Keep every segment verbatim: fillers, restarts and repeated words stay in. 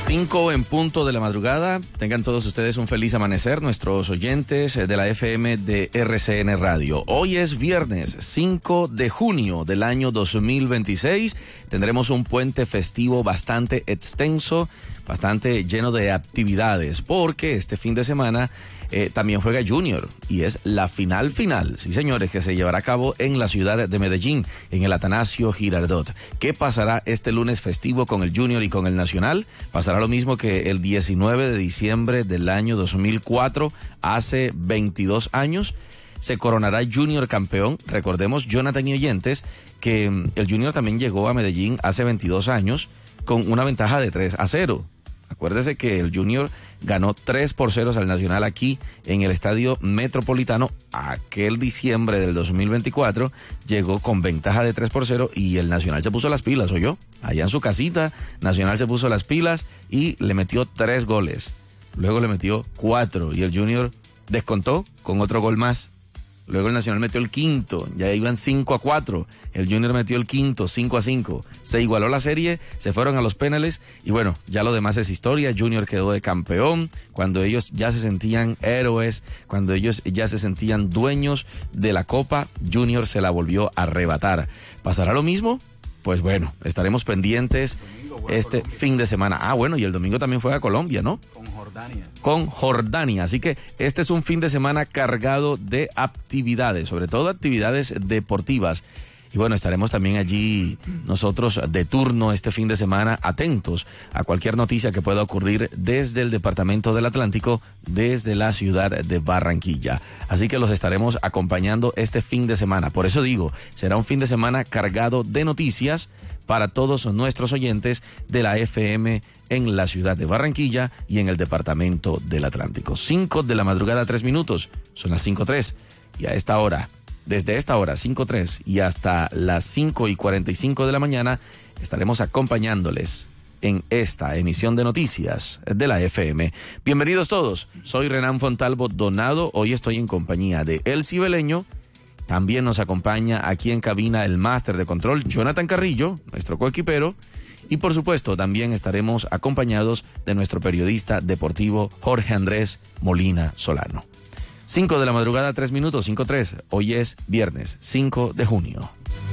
Cinco en punto de la madrugada. Tengan todos ustedes un feliz amanecer, nuestros oyentes de la F M de R C N Radio. Hoy es viernes cinco de junio del año dos mil veintiséis. Tendremos un puente festivo bastante extenso, bastante lleno de actividades, porque este fin de semana eh, también juega Junior y es la final final, sí señores, que se llevará a cabo en la ciudad de Medellín, en el Atanasio Girardot. ¿Qué pasará este lunes festivo con el Junior y con el Nacional? Pasará lo mismo que el diecinueve de diciembre del año dos mil cuatro, hace veintidós años. Se coronará Junior campeón. Recordemos, Jonathan y oyentes, que el Junior también llegó a Medellín hace veintidós años con una ventaja de tres a cero. Acuérdese que el Junior ganó tres por cero al Nacional aquí en el Estadio Metropolitano. Aquel diciembre del dos mil veinticuatro llegó con ventaja de tres por cero y el Nacional se puso las pilas, ¿oyó? Allá en su casita, Nacional se puso las pilas y le metió tres goles. Luego le metió cuatro y el Junior descontó con otro gol más. Luego el Nacional metió el quinto, ya iban cinco a cuatro. El Junior metió el quinto, cinco a cinco. Se igualó la serie, se fueron a los penales y bueno, ya lo demás es historia. Junior quedó de campeón cuando ellos ya se sentían héroes, cuando ellos ya se sentían dueños de la copa. Junior se la volvió a arrebatar. ¿Pasará lo mismo? Pues bueno, estaremos pendientes este fin de semana. Ah, bueno, y el domingo también juega Colombia, ¿no? Con Jordania. Con Jordania. Así que este es un fin de semana cargado de actividades, sobre todo actividades deportivas. Y bueno, estaremos también allí nosotros de turno este fin de semana, atentos a cualquier noticia que pueda ocurrir desde el Departamento del Atlántico, desde la ciudad de Barranquilla. Así que los estaremos acompañando este fin de semana. Por eso digo, será un fin de semana cargado de noticias para todos nuestros oyentes de la F M en la ciudad de Barranquilla y en el Departamento del Atlántico. Cinco de la madrugada, tres minutos. Son las cinco tres. Y a esta hora, desde esta hora, cinco tres, y hasta las cinco y cuarenta y cinco de la mañana, estaremos acompañándoles en esta emisión de noticias de la F M. Bienvenidos todos. Soy Renan Fontalvo Donado. Hoy estoy en compañía de El Cibeleño. También nos acompaña aquí en cabina el máster de control, Jonathan Carrillo, nuestro coequipero. Y por supuesto, también estaremos acompañados de nuestro periodista deportivo, Jorge Andrés Molina Solano. cinco de la madrugada, tres minutos, cinco tres. Hoy es viernes, cinco de junio.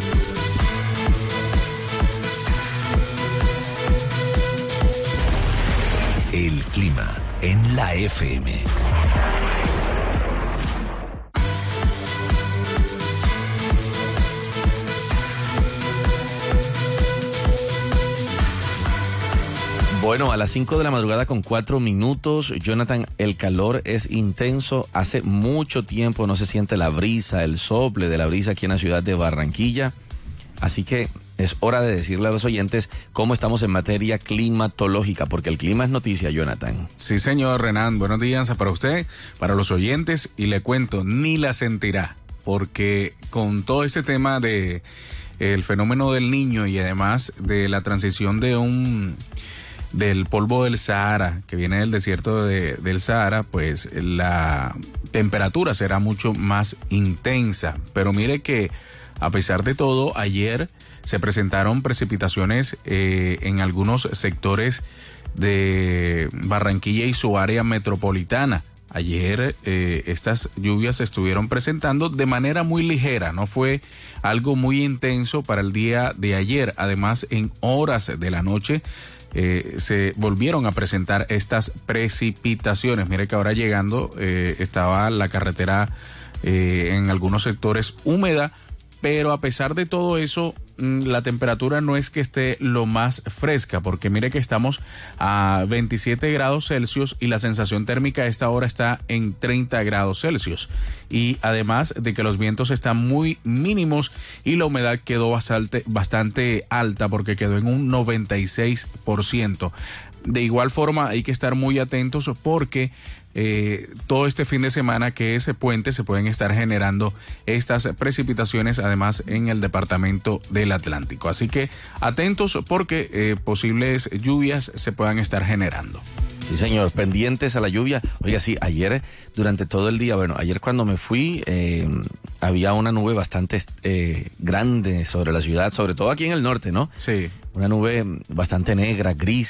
El clima en la F M. Bueno, a las cinco de la madrugada con cuatro minutos, Jonathan, el calor es intenso. Hace mucho tiempo no se siente la brisa, el sople de la brisa aquí en la ciudad de Barranquilla. Así que es hora de decirle a los oyentes cómo estamos en materia climatológica, porque el clima es noticia, Jonathan. Sí, señor Renan, buenos días para usted, para los oyentes, y le cuento, ni la sentirá, porque con todo este tema de el fenómeno del Niño y además de la transición de un... del polvo del Sahara, que viene del desierto de, del Sahara, pues la temperatura será mucho más intensa. Pero mire que a pesar de todo, ayer se presentaron precipitaciones eh, en algunos sectores de Barranquilla y su área metropolitana. Ayer eh, estas lluvias se estuvieron presentando de manera muy ligera, no fue algo muy intenso para el día de ayer. Además, en horas de la noche Eh, se volvieron a presentar estas precipitaciones. Mire que ahora llegando eh, estaba la carretera eh, en algunos sectores húmeda, pero a pesar de todo eso, la temperatura no es que esté lo más fresca, porque mire que estamos a veintisiete grados Celsius y la sensación térmica a esta hora está en treinta grados Celsius. Y además de que los vientos están muy mínimos y la humedad quedó bastante, bastante alta, porque quedó en un noventa y seis por ciento. De igual forma hay que estar muy atentos porque eh, todo este fin de semana que ese puente se pueden estar generando estas precipitaciones, además en el departamento del Atlántico. Así que atentos porque eh, posibles lluvias se puedan estar generando. Sí, señor, pendientes a la lluvia. Oiga, sí, ayer durante todo el día, bueno, ayer cuando me fui eh, había una nube bastante eh, grande sobre la ciudad, sobre todo aquí en el norte, ¿no? Sí. Una nube bastante negra, gris.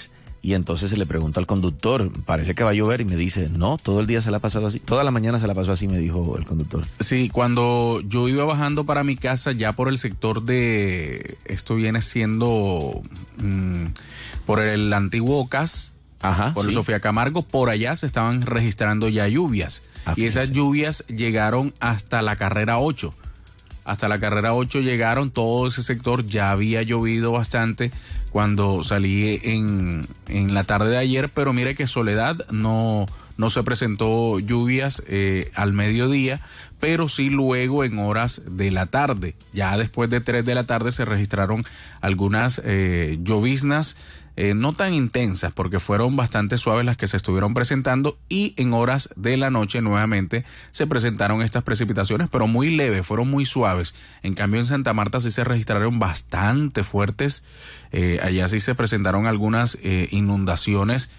Y entonces se le pregunta al conductor, parece que va a llover, y me dice, no, todo el día se la ha pasado así, toda la mañana se la pasó así, me dijo el conductor. Sí, cuando yo iba bajando para mi casa, ya por el sector de, esto viene siendo mmm, por el antiguo Ocas, Ajá, por sí. el Sofía Camargo, por allá se estaban registrando ya lluvias. Ah, y esas lluvias llegaron hasta la carrera ocho. Hasta la carrera ocho llegaron, todo ese sector ya había llovido bastante cuando salí en, en la tarde de ayer, pero mire que Soledad no, no se presentó lluvias eh, al mediodía, pero sí luego en horas de la tarde. Ya después de tres de la tarde se registraron algunas eh, lloviznas, Eh, no tan intensas porque fueron bastante suaves las que se estuvieron presentando, y en horas de la noche nuevamente se presentaron estas precipitaciones, pero muy leves, fueron muy suaves. En cambio en Santa Marta sí se registraron bastante fuertes, eh, allá sí se presentaron algunas eh, inundaciones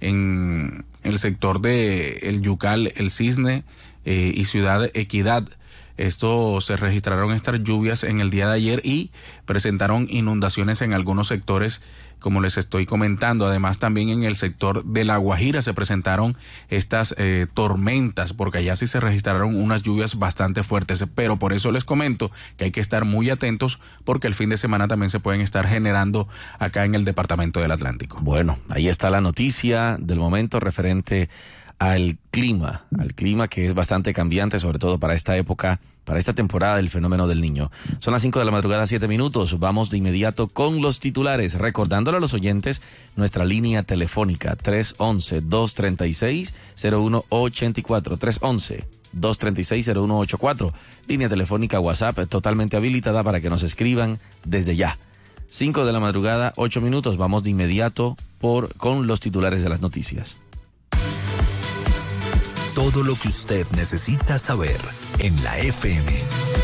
en el sector de El Yucal, El Cisne eh, y Ciudad Equidad. Esto se registraron estas lluvias en el día de ayer y presentaron inundaciones en algunos sectores, como les estoy comentando. Además, también en el sector de La Guajira se presentaron estas eh, tormentas, porque allá sí se registraron unas lluvias bastante fuertes. Pero por eso les comento que hay que estar muy atentos, porque el fin de semana también se pueden estar generando acá en el departamento del Atlántico. Bueno, ahí está la noticia del momento referente al clima, al clima que es bastante cambiante, sobre todo para esta época, para esta temporada del fenómeno del Niño. Son las cinco de la madrugada, siete minutos. Vamos de inmediato con los titulares, recordándole a los oyentes nuestra línea telefónica tres once, dos treinta y seis, cero uno ochenta y cuatro, tres once, dos treinta y seis, cero uno ochenta y cuatro, línea telefónica WhatsApp totalmente habilitada para que nos escriban desde ya. cinco de la madrugada, ocho minutos. Vamos de inmediato por con los titulares de las noticias. Todo lo que usted necesita saber en la F M.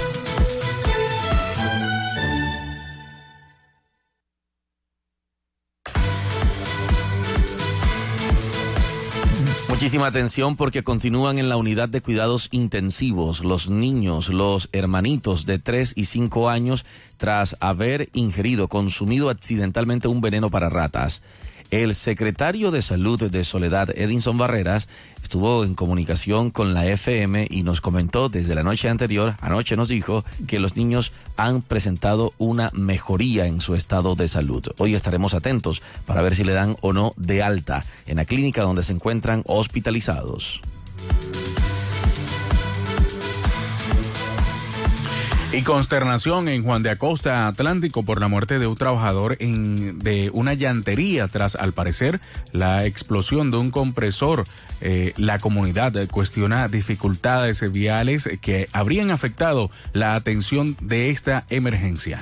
Muchísima atención, porque continúan en la unidad de cuidados intensivos los niños, los hermanitos de tres y cinco años, tras haber ingerido, consumido accidentalmente un veneno para ratas. El secretario de Salud de Soledad, Edinson Barreras, estuvo en comunicación con la F M y nos comentó desde la noche anterior, anoche nos dijo, que los niños han presentado una mejoría en su estado de salud. Hoy estaremos atentos para ver si le dan o no de alta en la clínica donde se encuentran hospitalizados. Y consternación en Juan de Acosta, Atlántico, por la muerte de un trabajador en, de una llantería tras, al parecer, la explosión de un compresor. Eh, la comunidad cuestiona dificultades viales que habrían afectado la atención de esta emergencia.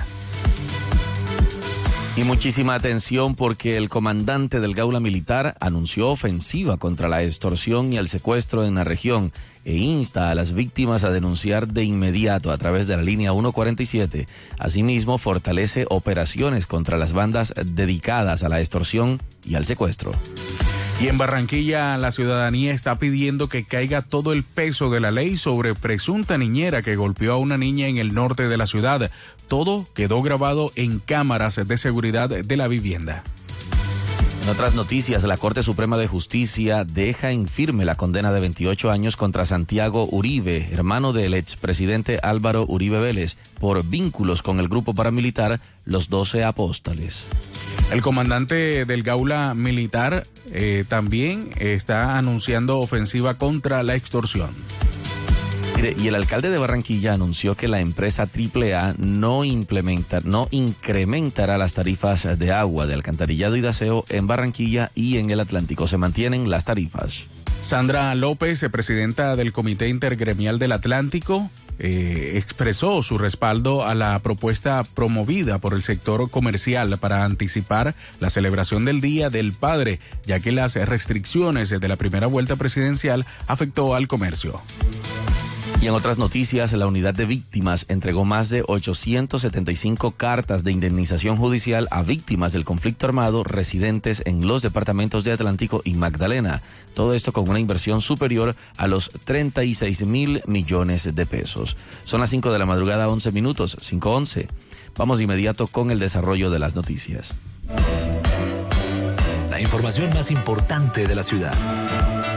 Y muchísima atención, porque el comandante del Gaula Militar anunció ofensiva contra la extorsión y el secuestro en la región e insta a las víctimas a denunciar de inmediato a través de la línea ciento cuarenta y siete. Asimismo, fortalece operaciones contra las bandas dedicadas a la extorsión y al secuestro. Y en Barranquilla, la ciudadanía está pidiendo que caiga todo el peso de la ley sobre presunta niñera que golpeó a una niña en el norte de la ciudad. Todo quedó grabado en cámaras de seguridad de la vivienda. En otras noticias, la Corte Suprema de Justicia deja en firme la condena de veintiocho años contra Santiago Uribe, hermano del expresidente Álvaro Uribe Vélez, por vínculos con el grupo paramilitar Los Doce Apóstoles. El comandante del Gaula Militar eh, también está anunciando ofensiva contra la extorsión. Mire, y el alcalde de Barranquilla anunció que la empresa Triple A no implementa, no incrementará las tarifas de agua, de alcantarillado y de aseo en Barranquilla y en el Atlántico. Se mantienen las tarifas. Sandra López, presidenta del Comité Intergremial del Atlántico, eh, expresó su respaldo a la propuesta promovida por el sector comercial para anticipar la celebración del Día del Padre, ya que las restricciones de la primera vuelta presidencial afectó al comercio. Y en otras noticias, la unidad de víctimas entregó más de ochocientas setenta y cinco cartas de indemnización judicial a víctimas del conflicto armado residentes en los departamentos de Atlántico y Magdalena. Todo esto con una inversión superior a los treinta y seis mil millones de pesos. Son las cinco de la madrugada, once minutos, cinco once. Vamos de inmediato con el desarrollo de las noticias. La la información más importante de la ciudad.